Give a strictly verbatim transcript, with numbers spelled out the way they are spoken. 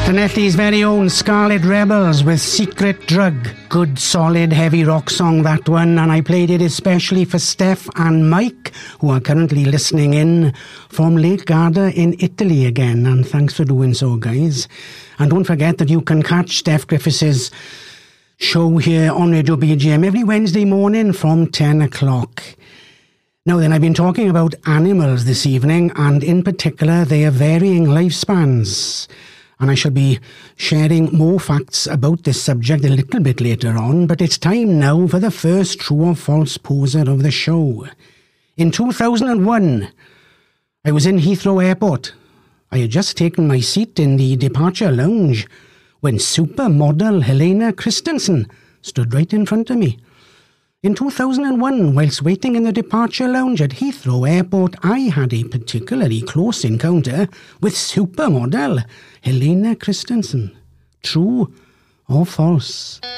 Llanelli's very own Scarlet Rebels with Secret Drug. Good, solid, heavy rock song, that one, and I played it especially for Steph and Mike, who are currently listening in from Lake Garda in Italy again, and thanks for doing so, guys. And don't forget that you can catch Steph Griffiths' show here on Radio B G M every Wednesday morning from ten o'clock. Now then, I've been talking about animals this evening, and in particular their varying lifespans. And I shall be sharing more facts about this subject a little bit later on, but it's time now for the first true or false poser of the show. In two thousand one, I was in Heathrow Airport. I had just taken my seat in the departure lounge when supermodel Helena Christensen stood right in front of me. In two thousand one, whilst waiting in the departure lounge at Heathrow Airport, I had a particularly close encounter with supermodel Helena Christensen. True or false?